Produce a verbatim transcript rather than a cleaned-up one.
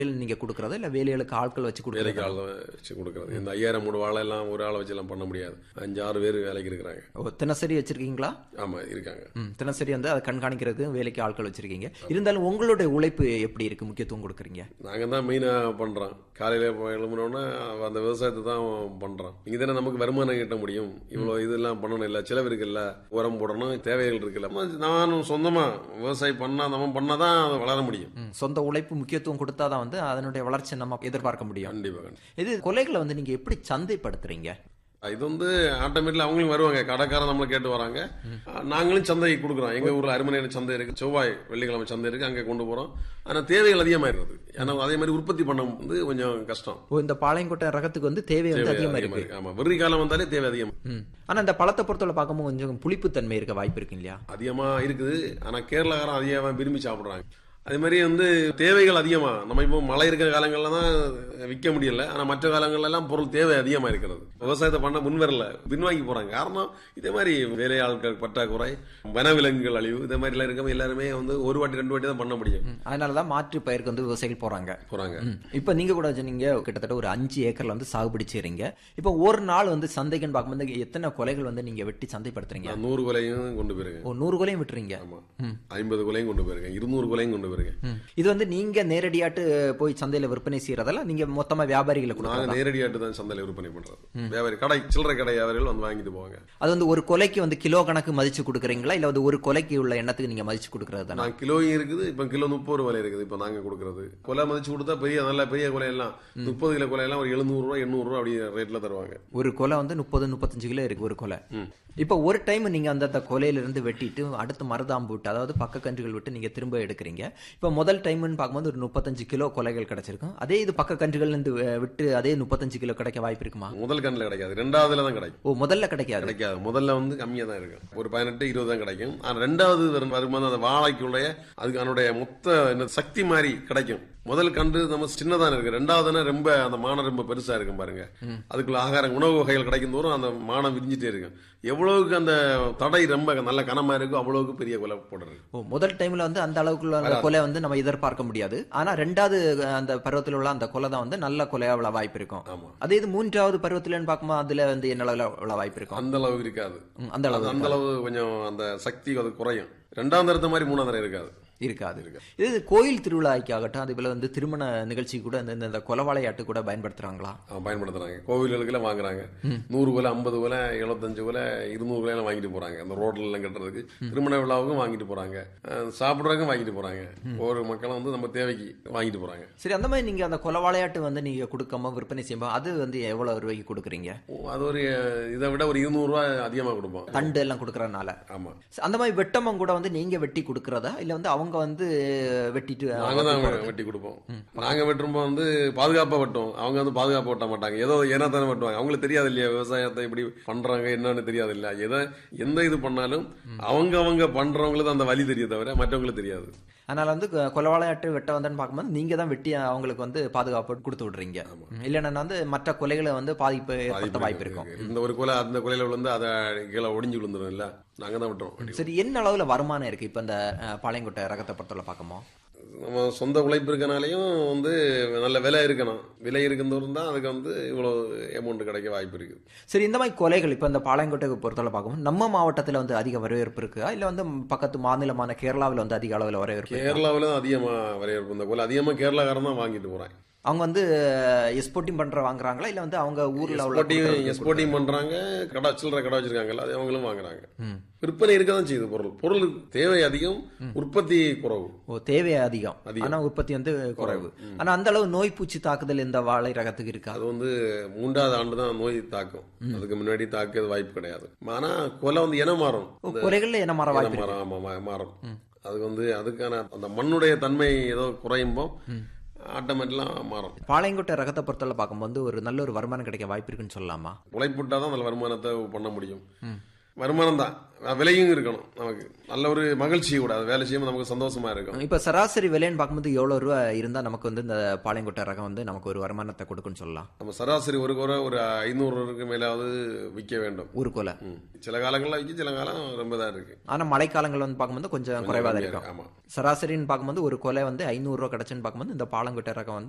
நீங்க கொடுக்கறதா இல்ல வேலைகளுக்கு ஆட்கள் வச்சு வேலைக்கு கொடுக்கறதா? ஆள் வச்சு கொடுக்கறது. இந்த ஐயாயிரம் மூணு வாழை எல்லாம் ஒரு ஆளை வச்சு எல்லாம் பண்ண முடியாது. அஞ்சு ஆறு பேர் வேலைக்கு இருக்கிறாங்க. ஓ, தினசரி வச்சிருக்கீங்களா? ஆமா இருக்காங்க. ம், தினசரி வந்து அதை கண்காணிக்கிறதுக்கு வேலைக்கு ஆட்கள் வச்சிருக்கீங்க. இருந்தாலும் உங்களுடைய உழைப்பு எப்படி இருக்கு, முக்கியத்துவம் கொடுக்குறீங்க? நாங்க தான் மெயினா பண்றோம். காலையில எழும்பினோன்னா அந்த விவசாயத்தை தான் பண்றோம். இங்க தானே நமக்கு வருமானம் ஈட்ட முடியும். இவ்வளவு இதெல்லாம் பண்ணணும் இல்ல, செலவு இருக்குல்ல, உரம் போடணும், தேவைகள் இருக்குல்ல. நானும் சொந்தமா விவசாயம் பண்ணா நம்ம பண்ணாதான் அது வளர முடியும். ம், சொந்த உழைப்பு முக்கியத்துவம் கொடுத்தாதான் வந்து அதனுடைய வளர்ச்சி நம்ம எதிர்பார்க்க முடியும். கண்டிப்பா கண்டிப்பா. இது கொலைகளை வந்து நீங்க எப்படி சந்தைப்படுத்துறீங்க? இது வந்து ஆட்டோமேட்டிக்கா அவங்களும் வருவாங்க. கடைக்காரன் நம்மளை கேட்டு வராங்க. நாங்களும் சந்தைக்கு கொடுக்குறோம். எங்க ஊர்ல அருமனை சந்தை இருக்கு, செவ்வாய் வெள்ளிக்கிழமை சந்தை இருக்கு, அங்க கொண்டு போறோம். ஆனா தேவைகள் அதிகமாயிருது. ஏன்னா அதே மாதிரி உற்பத்தி பண்ண வந்து கொஞ்சம் கஷ்டம். ஓ, இந்த பாளையங்கோட்டை ரகத்துக்கு வந்து தேவை வந்து அதிகமா இருக்கு. ஆமா, வெறி காலம் வந்தாலே தேவை அதிகம். ம். ஆனா இந்த பழத்தை பொறுத்தவரை பார்க்கும்போது கொஞ்சம் புளிப்புத்தன்மை இருக்க வாய்ப்பு இருக்கு இல்லையா? அதிகமா இருக்குது. ஆனா கேரளாக்காரன் அதிகமா விரும்பி சாப்பிடுறாங்க. அதே மாதிரி வந்து தேவைகள் அதிகமா, நம்ம இப்போ மழை இருக்கிற காலங்கள்ல தான் விற்க முடியல. ஆனா மற்ற காலங்கள்ல எல்லாம் பொருள் தேவை அதிகமா இருக்கிறது. விவசாயத்தை பண்ண முன்வரல, பின்வாங்கி போறாங்க. காரணம் இதே மாதிரி வேலையாட்கள் பற்றாக்குறை, வனவிலங்குகள் அழிவு, இதே மாதிரி எல்லாம் இருக்க எல்லாருமே வந்து ஒரு வாட்டி ரெண்டு வாட்டி தான் பண்ண முடியும். அதனாலதான் மாற்று பயிருக்கு வந்து விவசாயிகள் போறாங்க போறாங்க. இப்ப நீங்க கூட சொன்னீங்க கிட்டத்தட்ட ஒரு அஞ்சு ஏக்கர்ல வந்து சாகுபடி செய்றீங்க. இப்ப ஒரு நாள் வந்து சந்தைக்குன்னு பார்க்கும்போது எத்தனை கொலைகள் வந்து நீங்க வெட்டி சந்தைப்படுத்துறீங்க? நான் நூறு கொலையும் கொண்டு போயிருக்கேன். ஓ, நூறு கொலையும் விட்டுறீங்க? ஆமா, ஐம்பது கொலையும் கொண்டு போயிருக்கேன், இருநூறு கொலையும் கொண்டு போயிருக்கேன். இது வந்து நீங்க நேரடியாட்டு போய் சந்தையில விற்பனை செய்யறதெல்லாம் நீங்க மொத்தமா வியாபாரிகளை நாங்க கொடுக்கறதா? நேரடியாட்டு தான் சந்தையில விற்பனை பண்றது. வியாபாரி கடை, சில்லறை கடை வியாபாரிகள் வந்து வாங்கிட்டு போவாங்க. அது வந்து ஒரு கொலைக்கு வந்து கிலோ கணக்கு மதிச்சு கொடுக்குறீங்களா இல்ல வந்து ஒரு கொலைக்கு உள்ள எண்ணத்துக்கு நீங்க மதிச்சு கொடுக்கறது தானே? நான் கிலோயும் இருக்குது. இப்ப கிலோ முப்பது ரூபாய் இருக்குது. இப்ப நாங்க கொடுக்கறது கொலை மதிச்சு கொடுத்தா பெரிய நல்ல பெரிய கொலை எல்லாம் முப்பது கிலோ கொலை எல்லாம் ஒரு எழுநூறு ரூபாய் எண்ணூறு ரூபாய் அப்படி ரேட்ல தருவாங்க. ஒரு கொலை வந்து முப்பது முப்பத்தஞ்சு கிலோ இருக்கு ஒரு கொலை. இப்ப ஒரு டைம் நீங்க அந்த அந்த கொலையில இருந்து வெட்டிட்டு அடுத்து மருதாம்பு விட்டு, அதாவது பக்க கன்றுகள் விட்டு நீங்க திரும்ப எடுக்கிறீங்க. இப்ப முதல் டைம்னு பார்க்கும்போது ஒரு முப்பத்தஞ்சு கிலோ கொலைகள் கிடைச்சிருக்கும். அதே இது பக்க கன்றுகள் இருந்து விட்டு அதே முப்பத்தஞ்சு கிலோ கிடைக்க வாய்ப்பு இருக்குமா? முதல் கண்ணுல கிடைக்காது, ரெண்டாவதுல தான் கிடைக்கும். ஓ, முதல்ல கிடைக்காது. கிடைக்காது. முதல்ல வந்து கம்மியா தான் இருக்கும். ஒரு பதினெட்டு இருபது தான் கிடைக்கும். ஆனா ரெண்டாவது வரும் வரும்போது அந்த வாழைக்குள்ள அதுக்கு அதனுடைய மொத்த என்ன சக்தி மாதிரி கிடைக்கும். முதல் கன்று நம்ம சின்னதான இருக்கு. ரெண்டாவதுனா ரொம்ப அந்த மானம் ரொம்ப பெருசா இருக்கும் பாருங்க. அதுக்குள்ள ஆகாரம் உணவு வகைகள் கிடைக்கும் தோறும் அந்த மானம் விரிஞ்சிட்டே இருக்கும். எவ்வளவுக்கு அந்த தடை ரொம்ப நல்ல கனமா இருக்கும் அவ்வளவுக்கு பெரிய கொலை போடுறது. ஓ, முதல் டைம்ல வந்து அந்த அளவுக்குள்ள அந்த கொலை வந்து நம்ம எதிர்பார்க்க முடியாது. ஆனா ரெண்டாவது அந்த பருவத்தில் உள்ள அந்த கொலை தான் வந்து நல்ல கொலையா உள்ள வாய்ப்பு இருக்கும். ஆமா. அதே இது மூன்றாவது பருவத்திலன்னு பார்க்கும்போது அதுல வந்து என்ன அளவுல உள்ள வாய்ப்பு இருக்கும்? அந்த அளவு இருக்காது. ம், அந்த அளவு அந்த அளவு கொஞ்சம் அந்த சக்தி அது குறையும். ரெண்டாம் தரத்த மாதிரி மூணாம் தரம் இருக்காது. இருக்காது. இது கோயில் திருவிழாக்கு ஆகட்டும், அதே போல வந்து திருமண நிகழ்ச்சி கூட இந்த இந்த கொலவாளையாட்டு கூட பயன்படுத்துறாங்களா? பயன்படுத்துறாங்க. கோவில்களுக்கு எல்லாம் வாங்குறாங்க. நூறு கொலை, ஐம்பது கொலை, எழுபத்தஞ்சு கொலை, இருநூறு கொலை எல்லாம் வாங்கிட்டு போறாங்க. அந்த ரோட்ல எல்லாம் கட்டுறதுக்கு திருமண விழாவுக்கும் வாங்கிட்டு போறாங்க, சாப்பிடுறதுக்கும் வாங்கிட்டு போறாங்க. ஒவ்வொரு மக்களும் வந்து நம்ம தேவைக்கு வாங்கிட்டு போறாங்க. சரி, அந்த மாதிரி நீங்க அந்த கொலவாளையாட்டு வந்து நீங்க கொடுக்காம விற்பனை செய்யும்போது அது வந்து எவ்வளவு ரூபாய்க்கு கொடுக்குறீங்க? அது ஒரு இதை விட ஒரு இருநூறு ரூபாய் அதிகமா கொடுப்போம். தண்டு எல்லாம் கொடுக்கறதுனால. ஆமா. அந்த மாதிரி வெட்டமும் கூட வந்து நீங்க வெட்டி கொடுக்கறதா இல்ல வந்து அவங்க வந்து வெட்டிட்டு? நாங்க தான் வெட்டி கொடுப்போம். நாங்க வெட்டும்போது வந்து பாதுகாப்பா வெட்டுவோம். அவங்க வந்து பாதுகாப்பா வெட்ட மாட்டாங்க. ஏதோ ஏன்னா தானே வெட்டுவாங்க. அவங்களுக்கு தெரியாது இல்லையா விவசாயத்தை இப்படி பண்றாங்க என்னன்னு தெரியாது இல்ல. எதை எந்த இது பண்ணாலும் அவங்க அவங்க பண்றவங்களுக்கு அந்த வழி தெரிய தவிர மற்றவங்களுக்கு தெரியாது. அதனால வந்து கொலவாளையாட்டு வெட்ட வந்தேன்னு பார்க்கும்போது நீங்க தான் வெட்டி அவங்களுக்கு வந்து பாதுகாப்பு கொடுத்து விடுறீங்க. இல்லைன்னா வந்து மற்ற கொலைகளை வந்து பாதிப்பு ஏற்படுத்த வாய்ப்பு இருக்கும். இந்த ஒரு கொலை அந்த கொலையில விழுந்து அதை கீழே ஒடிஞ்சு விழுந்துடும் இல்ல, நாங்க தான் விட்டுறோம். சரி, என்ன அளவுல வருமானம் இருக்கு இப்ப இந்த பாளையங்கோட்டை ரகத்தை பொறுத்தவரை பார்க்கமோ? நம்ம சொந்த உழைப்பு இருக்கனாலையும் வந்து நல்ல விலை இருக்கணும். விலை இருக்குந்தோறும் தான் அதுக்கு வந்து இவ்வளவு அமௌண்ட் கிடைக்க வாய்ப்பு இருக்கு. சரி, இந்த மாதிரி கொலைகள் இப்ப இந்த பாளையங்கோட்டை பொறுத்தவரை பார்க்கும்போது நம்ம மாவட்டத்தில் வந்து அதிக வரவேற்பு இருக்கா இல்ல வந்து பக்கத்து மாநிலமான கேரளாவில் வந்து அதிக அளவில் வரவேற்பு? கேரளாவில் தான் அதிகமா வரவேற்பு. இந்த கொலை அதிகமா கேரளாக்காரன் தான் வாங்கிட்டு போறாங்க. அவங்க வந்து எக்ஸ்போர்ட்டிங் பண்ற வாங்குறாங்களா இல்ல வந்து அவங்க ஊர்ல எக்ஸ்போர்ட்டிங் பண்றாங்க, கடை சில்லறை கடை வச்சிருக்காங்கல்ல அது அவங்களும் வாங்குறாங்க. விற்பனை இருக்கதான் செய்யுது. பொருள் பொருள் தேவை அதிகம், உற்பத்தி குறைவு. ஓ, தேவை அதிகம் ஆனா உற்பத்தி வந்து குறைவு. ஆனா அந்த அளவு நோய் பூச்சி தாக்குதல் இந்த வாழை ரகத்துக்கு இருக்கா? அது வந்து மூன்றாவது ஆண்டு தான் நோய் தாக்கும். அதுக்கு முன்னாடி தாக்க வாய்ப்பு கிடையாது. ஆனா கொலை வந்து இனம் மாறும். கொலைகள்ல என்ன மாற வாய்ப்பு? மாறும். அதுக்கு வந்து அதுக்கான அந்த மண்ணுடைய தன்மை ஏதோ குறையும்போ ஆட்டோமேட்டிக்கெல்லாம் மாறும். பாளையங்கோட்டை ரகத்தை பொறுத்தவரை பார்க்கும்போது ஒரு நல்ல ஒரு வருமானம் கிடைக்க வாய்ப்பு இருக்குன்னு சொல்லலாமா? உழைப்புட்டாதான் நல்ல வருமானத்தை பண்ண முடியும். வருமானம் தான், விலையும் இருக்கணும். நமக்கு நல்ல ஒரு மகிழ்ச்சி கூட வேலை செய்யும், நமக்கு சந்தோஷமா இருக்கும். இப்ப சராசரி விலைன்னு பார்க்கும்போது எவ்வளவு ரூபாய் இருந்தா நமக்கு வந்து இந்த பாளையங்கோட்டை ரகம் வந்து நமக்கு ஒரு வருமானத்தை கொடுக்குன்னு சொல்லலாம்? நம்ம சராசரி ஒரு குறை ஒரு ஐநூறு ரூபாய்க்கு மேலாவது விற்க வேண்டும் ஒரு கொலை. சில காலங்கள்ல விற்க, சில காலம் ரொம்ப தான் இருக்கு. ஆனா மழைக்காலங்கள் வந்து பார்க்கும்போது கொஞ்சம் குறைவா தான் இருக்கும். சராசரின்னு பார்க்கும்போது ஒரு கொலை வந்து ஐநூறு ரூபாய் கிடைச்சுன்னு பார்க்கும்போது இந்த பாளையங்கோட்டை ரகம் வந்து